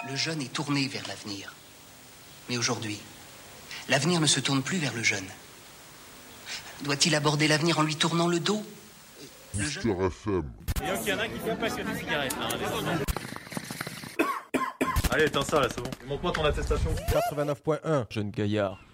Le jeune est tourné vers l'avenir. Mais aujourd'hui, l'avenir ne se tourne plus vers le jeune. Doit-il aborder l'avenir en lui tournant le dos? Booster FM. Et donc il y en a qui fument pas que des cigarettes là. Allez, éteins ça là, c'est bon. Montre-moi ton attestation. 89.1, jeune gaillard.